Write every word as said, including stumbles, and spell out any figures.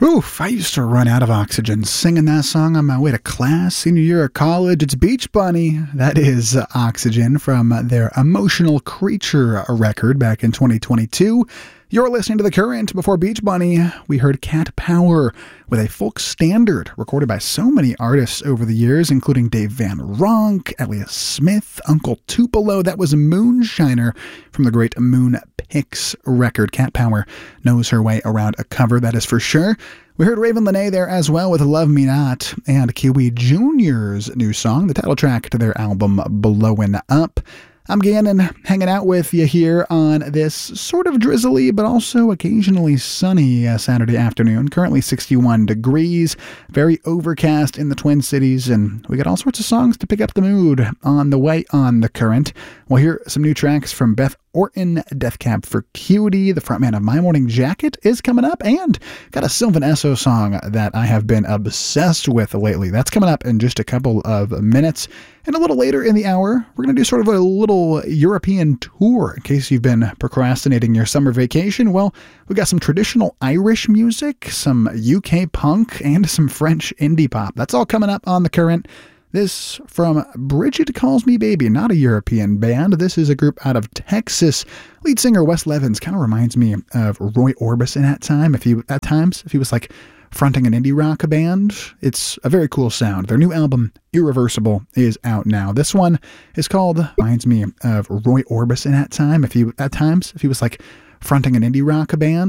Oof, I used to run out of oxygen singing that song on my way to class, senior year of college. It's Beach Bunny. That is uh, Oxygen from their Emotional Creature record back in twenty twenty-two. You're listening to The Current. Before Beach Bunny, we heard Cat Power with a folk standard recorded by so many artists over the years, including Dave Van Ronk, Elliott Smith, Uncle Tupelo. That was Moonshiner from the great Moon Pix record. Cat Power knows her way around a cover, that is for sure. We heard Raven Lenae there as well with Love Me Not, and Kiwi Junior's new song, the title track to their album Blowin' Up. I'm Gannon, hanging out with you here on this sort of drizzly but also occasionally sunny uh, Saturday afternoon. Currently sixty-one degrees, very overcast in the Twin Cities, and we got all sorts of songs to pick up the mood on the way on The Current. We'll hear some new tracks from Beth Orton, Death Cab for Cutie, the frontman of My Morning Jacket, is coming up, and got a Sylvan Esso song that I have been obsessed with lately. That's coming up in just a couple of minutes. And a little later in the hour, we're going to do sort of a little European tour in case you've been procrastinating your summer vacation. Well, we've got some traditional Irish music, some U K punk, and some French indie pop. That's all coming up on The Current. This from Bridget Calls Me Baby, not a European band. This is a group out of Texas. Lead singer Wes Levens kind of reminds me of Roy Orbison at time. If he at times, if he was like fronting an indie rock band. It's a very cool sound. Their new album, Irreversible, is out now. This one is called, reminds me of Roy Orbison at time. If he at times, if he was like fronting an indie rock band.